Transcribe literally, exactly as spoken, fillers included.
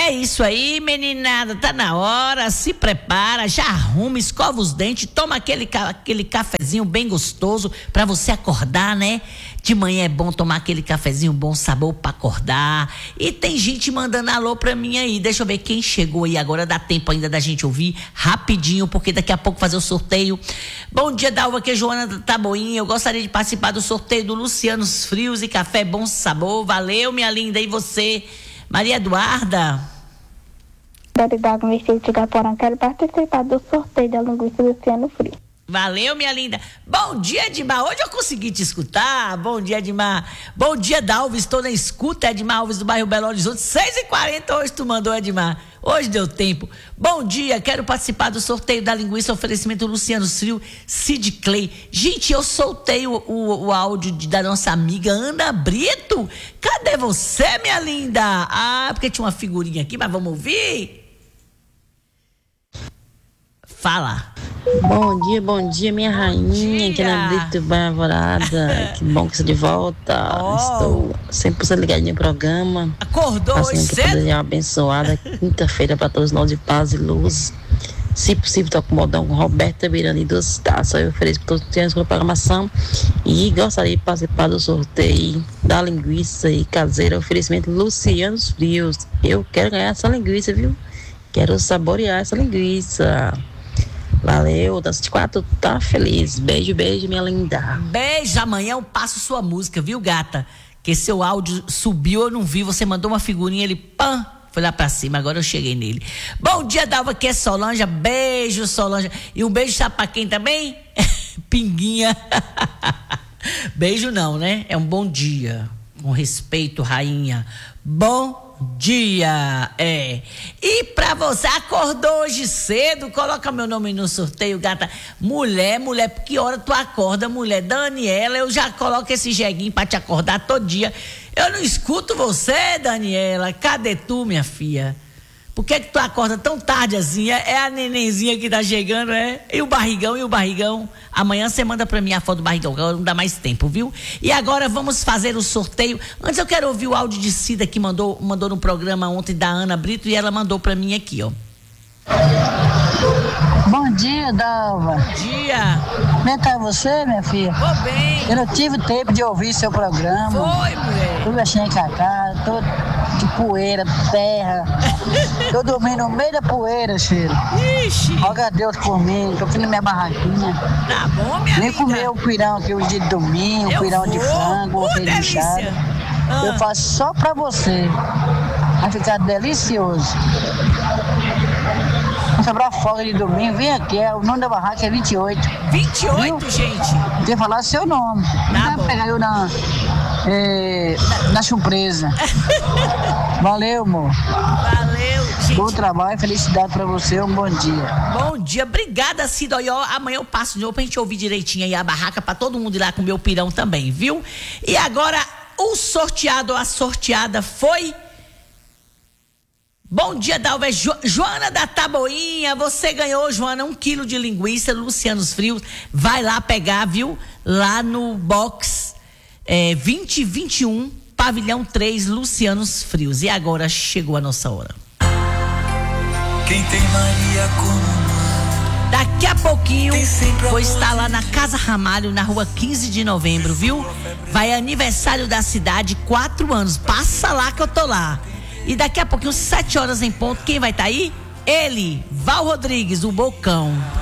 É isso aí, meninada, tá na hora, se prepara, já arruma, escova os dentes, toma aquele, aquele cafezinho bem gostoso pra você acordar, né? De manhã é bom tomar aquele cafezinho bom sabor pra acordar. E tem gente mandando alô pra mim aí, deixa eu ver quem chegou aí agora, dá tempo ainda da gente ouvir rapidinho, porque daqui a pouco fazer o sorteio. Bom dia, Dalva, aqui é Joana da Taboinha, eu gostaria de participar do sorteio do Lucianos Frios e Café Bom Sabor, valeu, minha linda, e você? Maria Eduarda? Eduardo, vestido de Gaporão, quero participar do sorteio da linguiça Luciano Frio. Valeu, minha linda. Bom dia, Edmar. Hoje eu consegui te escutar. Bom dia, Edmar. Bom dia, Dalva. Estou na escuta, Edmar Alves, do bairro Belo Horizonte. seis e quarenta hoje tu mandou, Edmar. Hoje deu tempo. Bom dia, quero participar do sorteio da linguiça, oferecimento Luciano Frio, Cid Clay. Gente, eu soltei o, o, o áudio de, da nossa amiga Ana Brito. Cadê você, minha linda? Ah, porque tinha uma figurinha aqui, mas vamos ouvir? Fala. Bom dia, bom dia, minha rainha, que Ana Brito bem alvorada. Que bom que você de volta. Oh. Estou cem por cento ligadinho no programa. Acordou hoje cedo? Uma abençoada quinta-feira para todos nós de paz e luz. Se possível, estou acomodando com Roberta Miranda e duas taças. Eu ofereço para todos os com a programação e gostaria de participar do sorteio da linguiça e caseira, oferecimento Lucianos Frios. Eu quero ganhar essa linguiça, viu? Quero saborear essa linguiça. Valeu, das quatro, tá feliz. Beijo, beijo, minha linda. Beijo, amanhã eu passo sua música, viu, gata? Que seu áudio subiu, eu não vi, você mandou uma figurinha, ele pã, foi lá pra cima, agora eu cheguei nele. Bom dia, Dalva, que é Solange, beijo, Solange. E um beijo, sabe pra quem também? Pinguinha. Beijo não, né? É um bom dia, com respeito, rainha. Bom dia, é. E pra você, acordou hoje cedo, coloca meu nome no sorteio, gata. Mulher, mulher, que hora tu acorda, mulher? Daniela, eu já coloco esse jeguinho pra te acordar todo dia. Eu não escuto você, Daniela. Cadê tu, minha filha? Por que que tu acorda tão tarde assim? É a nenenzinha que tá chegando, é? E o barrigão, e o barrigão? Amanhã você manda pra mim a foto do barrigão, agora não dá mais tempo, viu? E agora vamos fazer o sorteio. Antes eu quero ouvir o áudio de Cida que mandou, mandou no programa ontem da Ana Brito e ela mandou pra mim aqui, ó. Bom dia, Dalva. Bom dia. Como é que tá você, minha filha? Tô bem. Eu não tive tempo de ouvir seu programa. Foi, mulher. Tudo achei cacá, todo de poeira, terra. Tô dormindo no meio da poeira, cheiro. Ixi. Roga a Deus por mim, tô aqui na minha barraquinha. Tá bom, minha Nem linda. comer o pirão aqui hoje de domingo, eu pirão vou. de frango, Oh, feijão inchado. Ah. Eu faço só pra você. Vai ficar delicioso. Vai sobrar folga de domingo, vem aqui, é, o nome da barraca é vinte e oito. vinte e oito, viu? gente? Tem que falar seu nome. Tá Não bom. vai pegar eu na, é, na surpresa. Valeu, amor. Valeu, gente. Bom trabalho, felicidade pra você, um bom dia. Bom dia, obrigada, Cida. Ó, amanhã eu passo de novo pra gente ouvir direitinho aí a barraca, pra todo mundo ir lá comer o pirão também, viu? E agora, o sorteado ou a sorteada foi... Bom dia, Dalva, é jo- Joana da Taboinha, você ganhou, Joana, um quilo de linguiça, Lucianos Frios, vai lá pegar, viu? Lá no box é, vinte e vinte e um, pavilhão três, Lucianos Frios. E agora chegou a nossa hora. Quem tem Maria como Daqui a pouquinho vou estar lá na Casa Ramalho, na rua quinze de novembro, viu? Vai aniversário da cidade, quatro anos, passa lá que eu tô lá. E daqui a pouquinho, sete horas em ponto, quem vai estar aí? Ele, Val Rodrigues, o Bocão.